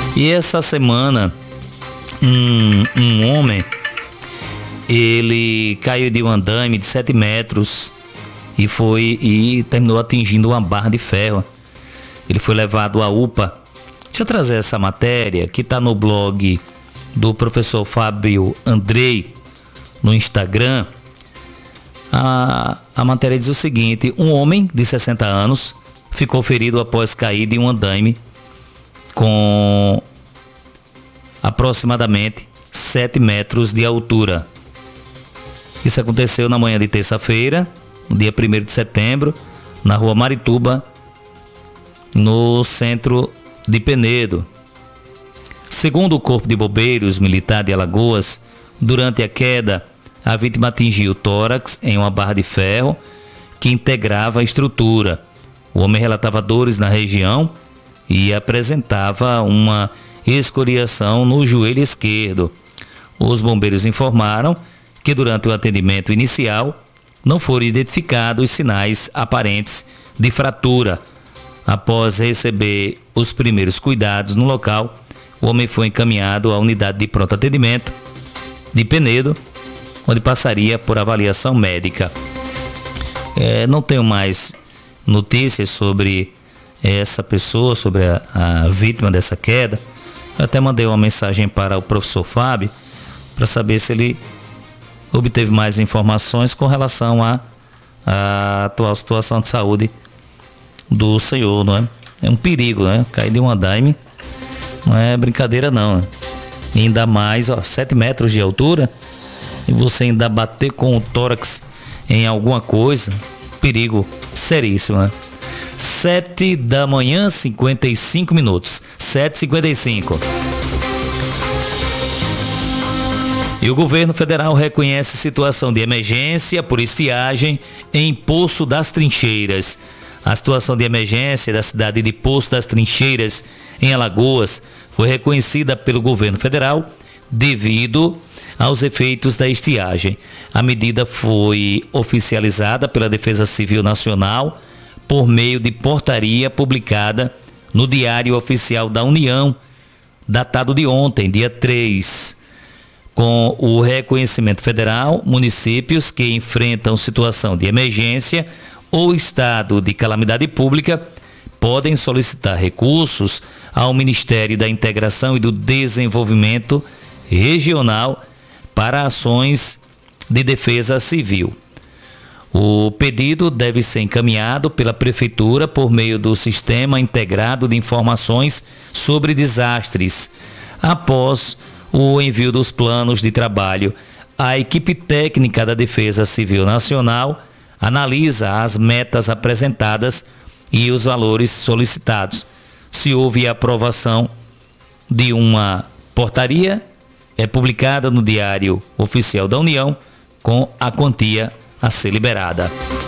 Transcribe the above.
E essa semana, um homem, ele caiu de um andaime de 7 metros e terminou atingindo uma barra de ferro. Ele foi levado à UPA. Deixa eu trazer essa matéria que está no blog do professor Fábio Andrei, no Instagram. A matéria diz o seguinte: um homem de 60 anos ficou ferido após cair de um andaime com aproximadamente 7 metros de altura. Isso aconteceu na manhã de terça-feira, no dia 1º de setembro, na rua Marituba, no centro de Penedo. Segundo o Corpo de Bombeiros Militar de Alagoas, durante a queda, a vítima atingiu o tórax em uma barra de ferro que integrava a estrutura. O homem relatava dores na região e apresentava uma escoriação no joelho esquerdo. Os bombeiros informaram que durante o atendimento inicial não foram identificados sinais aparentes de fratura. Após receber os primeiros cuidados no local, o homem foi encaminhado à unidade de pronto atendimento de Penedo, onde passaria por avaliação médica. Não tenho mais notícias sobre essa pessoa, sobre a vítima dessa queda. Eu até mandei uma mensagem para o professor Fábio para saber se ele obteve mais informações com relação à atual situação de saúde do senhor, não é? É um perigo, né? Cair de um andaime não é brincadeira, não, né? E ainda mais, 7 metros de altura, e você ainda bater com o tórax em alguma coisa, perigo seríssimo, né? 7 da manhã, 55 minutos. 7h55. E o governo federal reconhece situação de emergência por estiagem em Poço das Trincheiras. A situação de emergência da cidade de Poço das Trincheiras, em Alagoas, foi reconhecida pelo governo federal devido aos efeitos da estiagem. A medida foi oficializada pela Defesa Civil Nacional por meio de portaria publicada no Diário Oficial da União, datado de ontem, dia 3. Com o reconhecimento federal, municípios que enfrentam situação de emergência ou estado de calamidade pública podem solicitar recursos ao Ministério da Integração e do Desenvolvimento Regional para ações de defesa civil. O pedido deve ser encaminhado pela Prefeitura por meio do Sistema Integrado de Informações sobre Desastres. Após o envio dos planos de trabalho, a equipe técnica da Defesa Civil Nacional analisa as metas apresentadas e os valores solicitados. Se houve aprovação de uma portaria, é publicada no Diário Oficial da União com a quantia a ser liberada.